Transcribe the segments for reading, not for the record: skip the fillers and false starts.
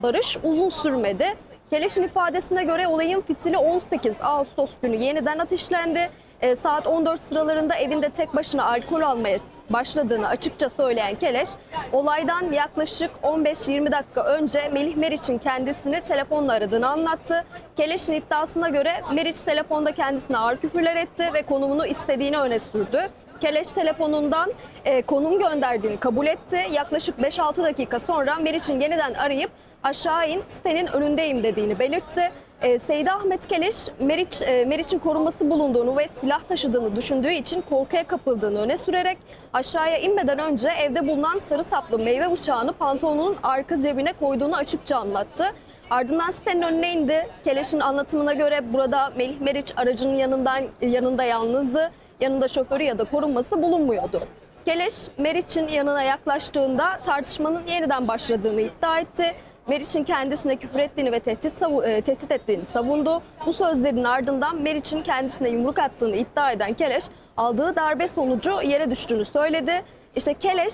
barış uzun sürmedi. Keleş'in ifadesine göre olayın fitili 18 Ağustos günü yeniden ateşlendi. Saat 14 sıralarında evinde tek başına alkol almaya başladığını açıkça söyleyen Keleş, olaydan yaklaşık 15-20 dakika önce Melih Meriç'in kendisini telefonla aradığını anlattı. Keleş'in iddiasına göre Meriç telefonda kendisine ağır küfürler etti ve konumunu istediğini öne sürdü. Keleş telefonundan konum gönderdiğini kabul etti. Yaklaşık 5-6 dakika sonra Meriç'in yeniden arayıp aşağı in sitenin önündeyim dediğini belirtti. Seyda Ahmet Keleş, Meriç'in korunması bulunduğunu ve silah taşıdığını düşündüğü için korkuya kapıldığını öne sürerek aşağıya inmeden önce evde bulunan sarı saplı meyve bıçağını pantolonunun arka cebine koyduğunu açıkça anlattı. Ardından sitenin önüne indi. Keleş'in anlatımına göre burada Melih Meriç aracının yanında yalnızdı. Yanında şoförü ya da korunması bulunmuyordu. Keleş, Meriç'in yanına yaklaştığında tartışmanın yeniden başladığını iddia etti. Meriç'in kendisine küfür ettiğini ve tehdit ettiğini savundu. Bu sözlerin ardından Meriç'in kendisine yumruk attığını iddia eden Keleş, aldığı darbe sonucu yere düştüğünü söyledi. İşte Keleş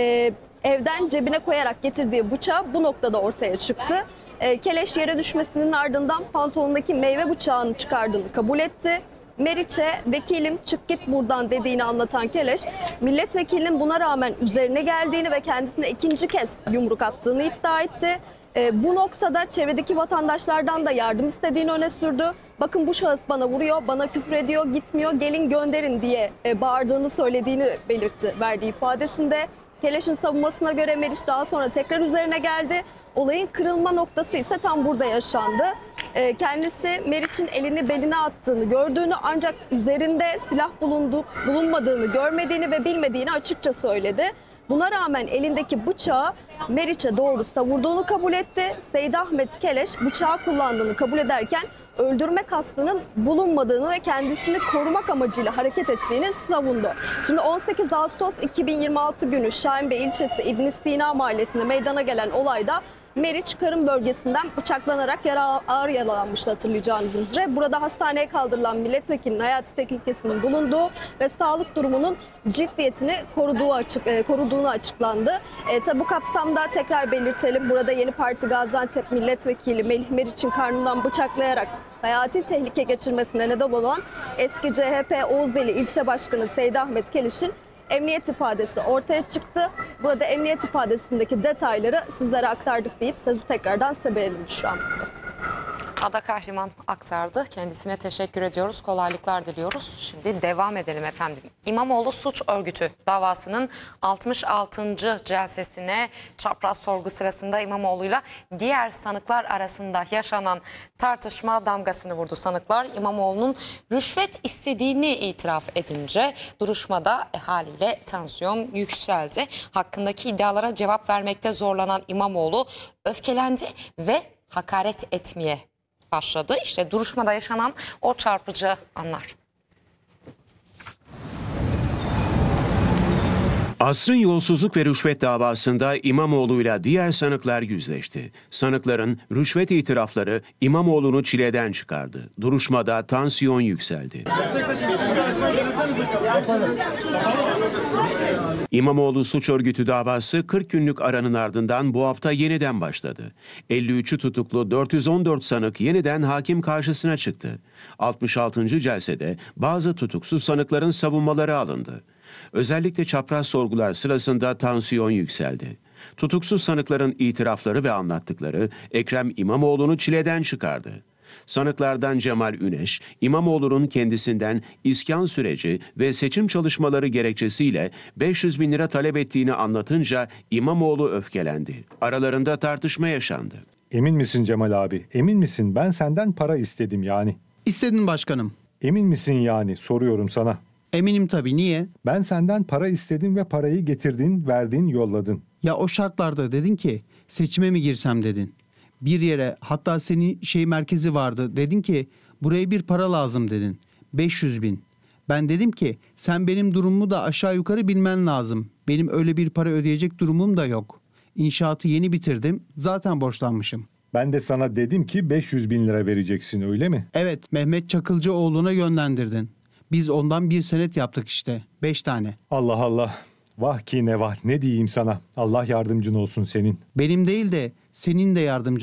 evden cebine koyarak getirdiği bıçağı bu noktada ortaya çıktı. Keleş yere düşmesinin ardından pantolonundaki meyve bıçağını çıkardığını kabul etti. Meriç'e vekilim çık git buradan dediğini anlatan Keleş, milletvekilinin buna rağmen üzerine geldiğini ve kendisine ikinci kez yumruk attığını iddia etti. Bu noktada çevredeki vatandaşlardan da yardım istediğini öne sürdü. Bakın bu şahıs bana vuruyor, bana küfür ediyor, gitmiyor, gelin gönderin diye bağırdığını söylediğini belirtti verdiği ifadesinde. Keleş'in savunmasına göre Meriç daha sonra tekrar üzerine geldi. Olayın kırılma noktası ise tam burada yaşandı. Kendisi Meriç'in elini beline attığını gördüğünü ancak üzerinde silah bulunmadığını görmediğini ve bilmediğini açıkça söyledi. Buna rağmen elindeki bıçağı Meriç'e doğru savurduğunu kabul etti. Seyda Ahmet Keleş bıçağı kullandığını kabul ederken öldürme kastının bulunmadığını ve kendisini korumak amacıyla hareket ettiğini savundu. Şimdi 18 Ağustos 2026 günü Şahinbey ilçesi İbn Sina mahallesinde meydana gelen olayda Meriç karın bölgesinden bıçaklanarak ağır yaralanmıştı hatırlayacağınız üzere. Burada hastaneye kaldırılan milletvekilinin hayati tehlikesinin bulunduğu ve sağlık durumunun ciddiyetini koruduğunu açıklandı. Tabi bu kapsamda tekrar belirtelim. Burada Yeni Parti Gaziantep Milletvekili Melih Meriç'in karnından bıçaklayarak hayati tehlike geçirmesine neden olan eski CHP Oğuzeli İlçe Başkanı Seyda Ahmet Keleş'in emniyet ifadesi ortaya çıktı. Burada emniyet ifadesindeki detayları sizlere aktardık deyip sözü tekrardan size verelim şu an. Ada Kahraman aktardı. Kendisine teşekkür ediyoruz. Kolaylıklar diliyoruz. Şimdi devam edelim efendim. İmamoğlu suç örgütü davasının 66. celsesine çapraz sorgu sırasında İmamoğlu'yla diğer sanıklar arasında yaşanan tartışma damgasını vurdu. Sanıklar İmamoğlu'nun rüşvet istediğini itiraf edince duruşmada haliyle tansiyon yükseldi. Hakkındaki iddialara cevap vermekte zorlanan İmamoğlu öfkelendi ve hakaret etmeye başladı. İşte duruşmada yaşanan o çarpıcı anlar. Asrın yolsuzluk ve rüşvet davasında İmamoğlu'yla diğer sanıklar yüzleşti. Sanıkların rüşvet itirafları İmamoğlu'nu çileden çıkardı. Duruşmada tansiyon yükseldi. İmamoğlu suç örgütü davası 40 günlük aranın ardından bu hafta yeniden başladı. 53'ü tutuklu 414 sanık yeniden hakim karşısına çıktı. 66. celsede bazı tutuksuz sanıkların savunmaları alındı. Özellikle çapraz sorgular sırasında tansiyon yükseldi. Tutuksuz sanıkların itirafları ve anlattıkları Ekrem İmamoğlu'nu çileden çıkardı. Sanıklardan Cemal Üneş, İmamoğlu'nun kendisinden iskan süreci ve seçim çalışmaları gerekçesiyle 500 bin lira talep ettiğini anlatınca İmamoğlu öfkelendi. Aralarında tartışma yaşandı. Emin misin Cemal abi? Emin misin? Ben senden para istedim yani. İstedim başkanım. Emin misin yani? Soruyorum sana. Eminim tabii. Niye? Ben senden para istedim ve parayı getirdin, verdin, yolladın. Ya o şartlarda dedin ki seçime mi girsem dedin. Bir yere, hatta senin merkezi vardı. Dedin ki buraya bir para lazım dedin. 500 bin. Ben dedim ki sen benim durumumu da aşağı yukarı bilmen lazım. Benim öyle bir para ödeyecek durumum da yok. İnşaatı yeni bitirdim. Zaten borçlanmışım. Ben de sana dedim ki 500 bin lira vereceksin, öyle mi? Evet, Mehmet Çakılcıoğlu'na yönlendirdin. Biz ondan bir senet yaptık işte. 5 tane. Allah Allah. Vah ki ne vah. Ne diyeyim sana? Allah yardımcın olsun senin. Benim değil de senin de yardımcın